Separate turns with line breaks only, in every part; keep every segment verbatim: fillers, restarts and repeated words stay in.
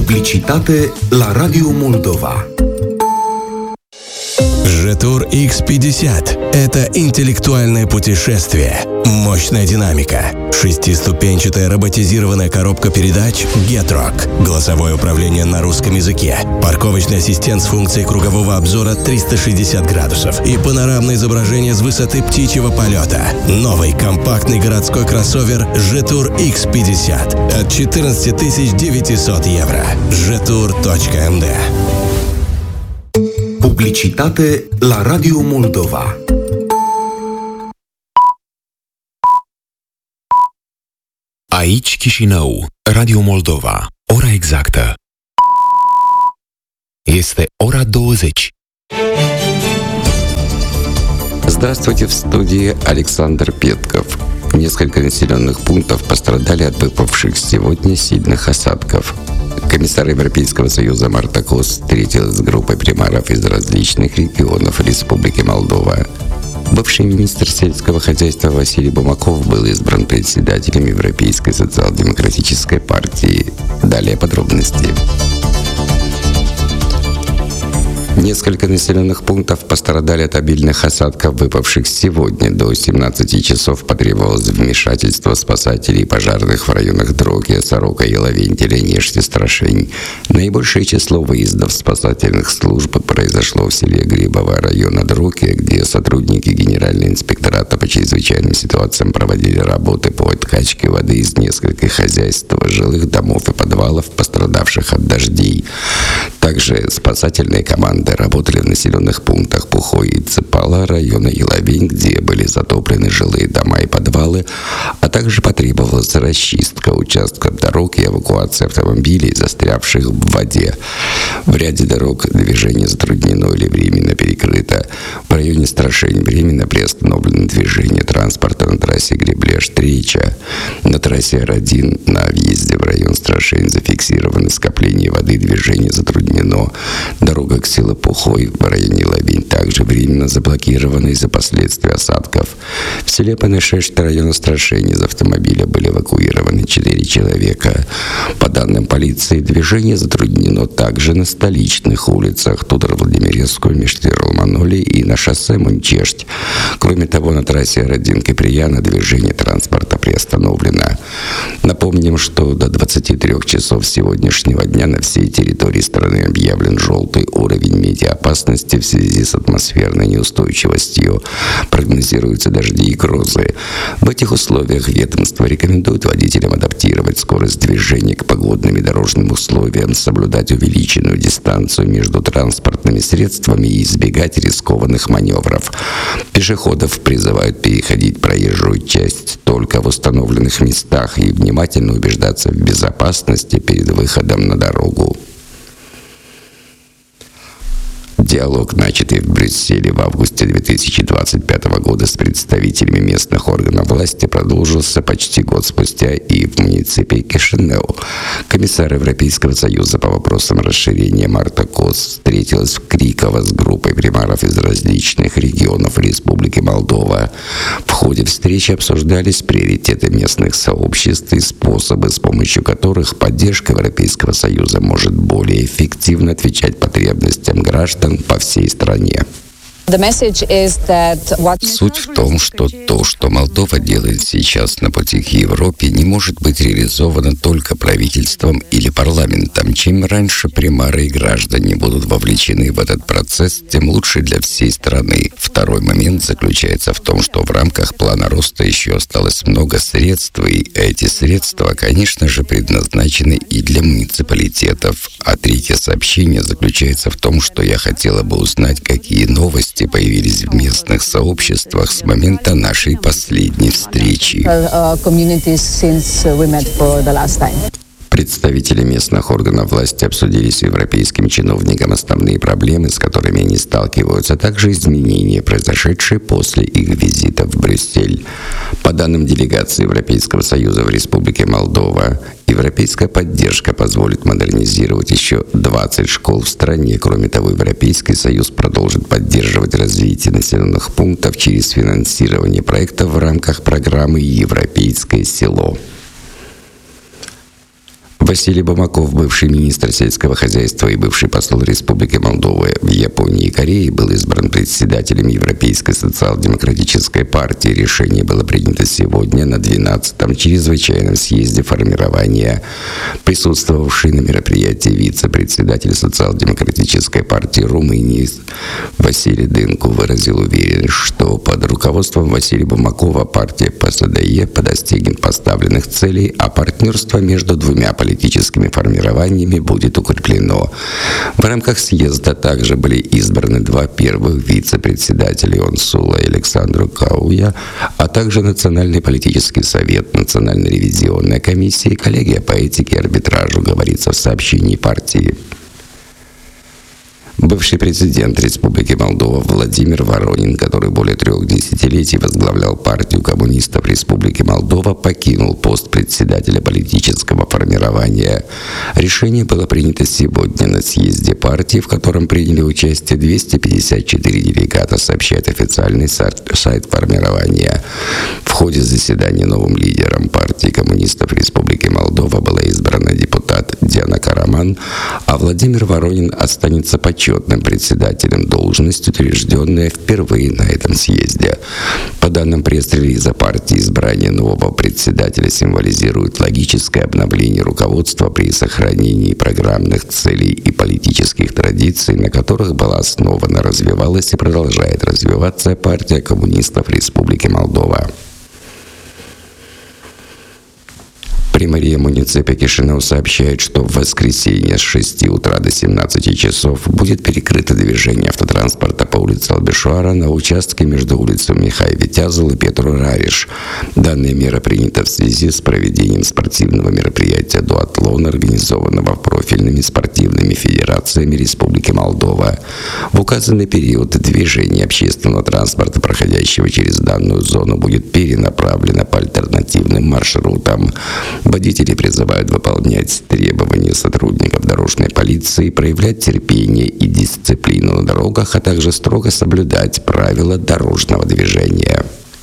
Publicitate la Radio Moldova.
Житур икс пятьдесят – это интеллектуальное путешествие, мощная динамика, шестиступенчатая роботизированная коробка передач Getrock, голосовое управление на русском языке, парковочный ассистент с функцией кругового обзора триста шестьдесят градусов и панорамное изображение с высоты птичьего полета. Новый компактный городской кроссовер Житур икс пятьдесят от четырнадцать тысяч девятьсот евро. житур точка эм дэ.
Publicitate la Radio Moldova. Aici Chișinău, Radio Moldova. Ora exactă este ora douăzeci.
Здравствуйте, в студии Александр Петков. Несколько населенных пунктов пострадали от выпавших сегодня сильных осадков. Комиссар Европейского Союза Марта Кос встретилась с группой примаров из различных регионов Республики Молдова. Бывший министр сельского хозяйства Василий Бумаков был избран председателем Европейской социал-демократической партии. Далее подробности. Несколько населенных пунктов пострадали от обильных осадков, выпавших сегодня. До семнадцати часов потребовалось вмешательство спасателей и пожарных в районах Дроги, Сорока, Елавентеля, Нешти, Страшень. Наибольшее число выездов спасательных служб произошло в селе Грибово района Дроги, где сотрудники Генерального инспектората по чрезвычайным ситуациям проводили работы по откачке воды из нескольких хозяйств, жилых домов и подвалов, пострадавших от дождей. Также спасательные команды работали в населенных пунктах Пухой и Цепала района Елавень, где были затоплены жилые дома и подвалы, а также потребовалась расчистка участков дорог и эвакуация автомобилей, застрявших в воде. В ряде дорог движение затруднено или временно перекрыто. В районе Страшень временно приостановлено движение транспорта на трассе Греблеш-Трича. На трассе Ар один на въезде в район Страшень зафиксировано скопление воды, движение затруднено. Дорога к селу Пухой в районе Лавень также временно заблокирована из-за последствий осадков. В селе Панешешт района Страшень из автомобиля были эвакуированы четыре человека. По данным полиции, движение затруднено также на столичных улицах Тудор-Владимирецкую, Мештир-Лманоли и на шоссе Мунчешт. Кроме того, на трассе Ар один Киприяна движение транспорта приостановлено. Напомним, что до двадцати трёх часов сегодняшнего дня на всей территории страны объявлен желтый уровень медиаопасности в связи с атмосферной неустойчивостью. Прогнозируются дожди и грозы. В этих условиях ведомство рекомендует водителям адаптировать скорость движения к погодным и дорожным условиям, соблюдать увеличенную дистанцию между транспортными средствами и избегать рискованных маневров. Пешеходов призывают переходить проезжую часть только в установленных местах и внимательно убеждаться в безопасности перед выходом на дорогу. Диалог, начатый в Брюсселе в августе две тысячи двадцать пятого года с представителями местных органов власти, продолжился почти год спустя и в муниципе Кишинеу. Комиссар Европейского Союза по вопросам расширения Марта Кос встретилась в Криково с группой примаров из различных регионов Республики Молдова. В ходе встречи обсуждались приоритеты местных сообществ и способы, с помощью которых поддержка Европейского Союза может более эффективно отвечать потребностям граждан по всей стране. Суть в том, что то, что Молдова делает сейчас на пути к Европе, не может быть реализовано только правительством или парламентом. Чем раньше примары и граждане будут вовлечены в этот процесс, тем лучше для всей страны. Второй момент заключается в том, что в рамках плана роста еще осталось много средств, и эти средства, конечно же, предназначены и для муниципалитетов. А третье сообщение заключается в том, что я хотела бы узнать, какие новости появились в местных сообществах с момента нашей последней встречи. Представители местных органов власти обсудили с европейским чиновником основные проблемы, с которыми они сталкиваются, а также изменения, произошедшие после их визита в Брюссель. По данным делегации Европейского Союза в Республике Молдова, европейская поддержка позволит модернизировать еще двадцать школ в стране. Кроме того, Европейский Союз продолжит поддерживать развитие населенных пунктов через финансирование проектов в рамках программы «Европейское село». Василий Бумаков, бывший министр сельского хозяйства и бывший посол Республики Молдова в Японии и Корее, был избран председателем Европейской социал-демократической партии. Решение было принято сегодня на двенадцатом чрезвычайном съезде формирования. Присутствовавший на мероприятии вице-председатель социал-демократической партии Румынии Василий Дынку выразил уверенность, что под руководством Василия Бумакова партия ПСДЕ достигнет поставленных целей, а партнерство между двумя политическими формированиями будет укреплено. В рамках съезда также были избраны два первых вице-председателя Онсула и Александру Кауя, а также Национальный политический совет, Национальная ревизионная комиссия и коллегия по этике и арбитражу, говорится в сообщении партии. Бывший президент Республики Молдова Владимир Воронин, который более трех десятилетий возглавлял партию коммунистов Республики Молдова, покинул пост председателя политического формирования. Решение было принято сегодня на съезде партии, в котором приняли участие двести пятьдесят четыре делегата, сообщает официальный сайт формирования. В ходе заседания новым лидером партии коммунистов Республики Молдова была избрана депутат Диана Караман, а Владимир Воронин останется почетным председателем, должность, утвержденная впервые на этом съезде. По данным пресс-релиза партии, избрание нового председателя символизирует логическое обновление руководства при сохранении программных целей и политических традиций, на которых была основана, развивалась и продолжает развиваться партия коммунистов Республики Молдова. Примария муниципа Кишинев сообщает, что в воскресенье с шести утра до семнадцати часов будет перекрыто движение автотранспорта по улице Албешуара на участке между улицами Михай Витязул и Петру Рариш. Данная мера принята в связи с проведением спортивного мероприятия «Дуатлон», организованного профильными спортивными федерациями Республики Молдова. В указанный период движение общественного транспорта, проходящего через данную зону, будет перенаправлено по альтернативным маршрутам. Водители призывают выполнять требования сотрудников дорожной полиции, проявлять терпение и дисциплину на дорогах, а также строго соблюдать правила дорожного движения.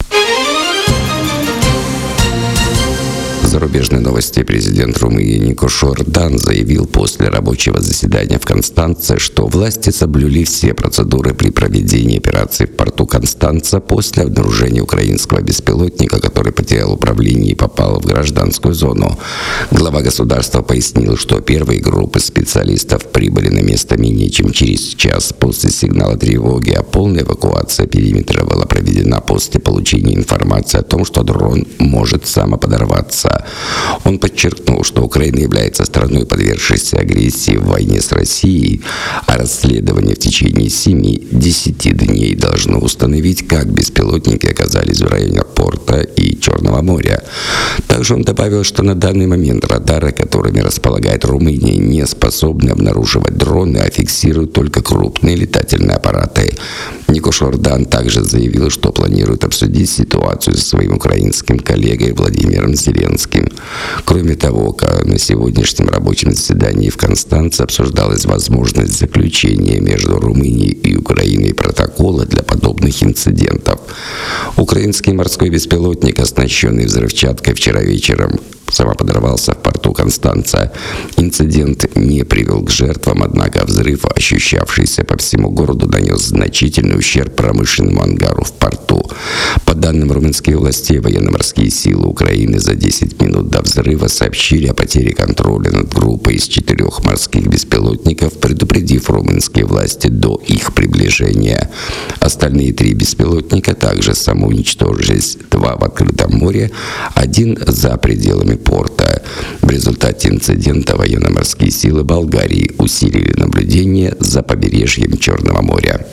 Зарубежные новости. Президент Румынии Никош Ордан заявил после рабочего заседания в Констанце, что власти соблюли все процедуры при проведении операции в порту Констанца после обнаружения украинского беспилотника, который потерял управление и попал в гражданскую зону. Глава государства пояснил, что первые группы специалистов прибыли на место менее чем через час после сигнала тревоги, а полная эвакуация периметра была проведена после получения информации о том, что дрон может самоподорваться. Он подчеркнул, что Украина является страной, подвергшейся агрессии в войне с Россией, а расследование в течение семи-десяти дней должно установить, как беспилотники оказались в районе порта и Черного моря. Также он добавил, что на данный момент радары, которыми располагает Румыния, не способны обнаруживать дроны, а фиксируют только крупные летательные аппараты. Никош Ордан также заявил, что планирует обсудить ситуацию со своим украинским коллегой Владимиром Зеленским. Кроме того, на сегодняшнем рабочем заседании в Констанце обсуждалась возможность заключения между Румынией и Украиной протокола для подобных инцидентов. Украинский морской беспилотник, оснащенный взрывчаткой, вчера вечером самоподорвался в порту Констанца. Инцидент не привел к жертвам, однако взрыв, ощущавшийся по всему городу, нанес значительный ущерб промышленному ангару в порту. По данным румынских властей, военно-морские силы Украины за десять минут до взрыва сообщили о потере контроля над группой из четырех морских беспилотников, предупредив румынские власти до их приближения. Остальные три беспилотника также самоуничтожились, два в открытом море, один за пределами порта. В результате инцидента военно-морские силы Болгарии усилили наблюдение за побережьем Черного моря.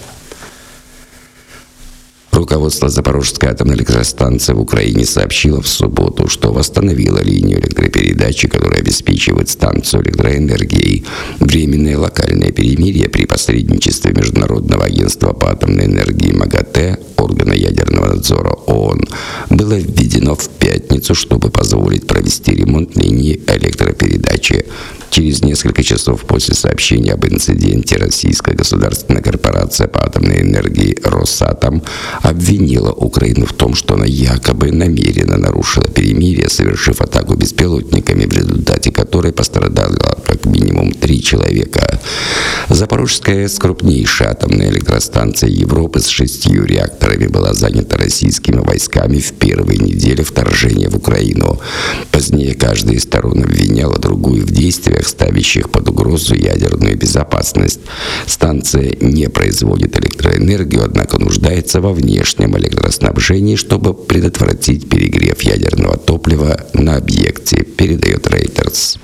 Руководство Запорожской атомной электростанции в Украине сообщило в субботу, что восстановило линию электропередачи, которая обеспечивает станцию контаминацию электроэнергией. Временное локальное перемирие при посредничестве Международного агентства по атомной энергии МАГАТЭ, органа ядерного надзора ООН, было введено в пятницу, чтобы позволить провести ремонт линии электропередачи. Через несколько часов после сообщения об инциденте российская государственная корпорация по атомной энергии «Росатом» обвинила Украину в том, что она якобы намеренно нарушила перемирие, совершив атаку беспилотниками, в результате которой пострадало как минимум три человека. Запорожская АЭС, крупнейшая атомная электростанция Европы с шестью реакторами, была занята российскими войсками в первые недели вторжения в Украину. Позднее каждая из сторон обвиняла другую в действиях, ставящих под угрозу ядерную безопасность. Станция не производит электроэнергию, однако нуждается во внешнем электроснабжении, чтобы предотвратить перегрев ядерного топлива на объекте, передает Reuters.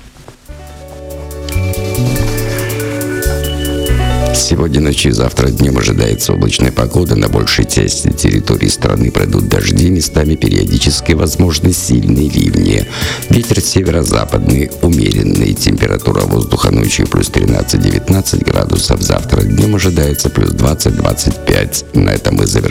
Сегодня ночью и завтра днем ожидается облачная погода. На большей части территории страны пройдут дожди, местами периодически возможны сильные ливни. Ветер северо-западный, умеренный. Температура воздуха ночью плюс тринадцать-девятнадцать градусов. Завтра днем ожидается плюс двадцать-двадцать пять. На этом мы завершаем.